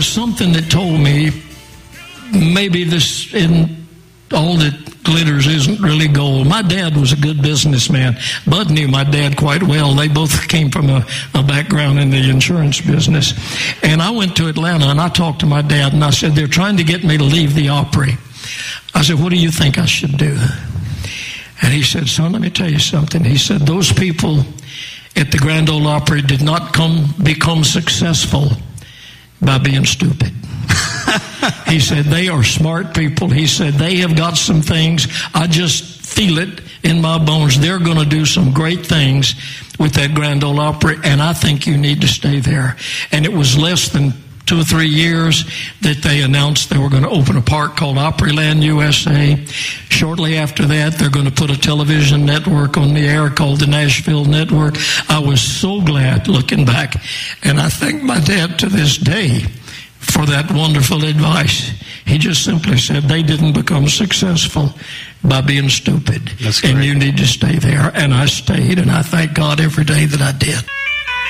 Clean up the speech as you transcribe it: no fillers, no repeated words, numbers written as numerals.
was something that told me maybe this in all that glitters isn't really gold. My dad was a good businessman. Bud knew my dad quite well. They both came from a background in the insurance business. And I went to Atlanta, and I talked to my dad, and I said, they're trying to get me to leave the Opry. I said, what do you think I should do? And he said, son, let me tell you something. He said, those people at the Grand Ole Opry did not become successful by being stupid. He said, they are smart people. He said, they have got some things. I just feel it in my bones. They're going to do some great things with that Grand Ole Opry, and I think you need to stay there. And it was less than 2 or 3 years that they announced they were going to open a park called Opryland USA. Shortly after that, they're going to put a television network on the air called the Nashville Network. I was so glad looking back, and I thank my dad to this day for that wonderful advice. He just simply said they didn't become successful by being stupid. That's great. And you need to stay there. And I stayed, and I thank God every day that I did.